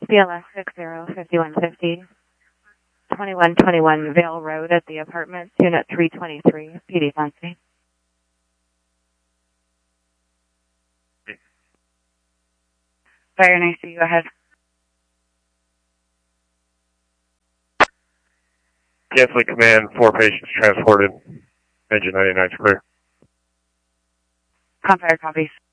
CLS 605150, 2121 Vale Road at the apartments, Unit 323, PD Fancy. Fire and AC, go ahead. Cancel command, 4 patients transported. Engine 99 is clear. Confire copies.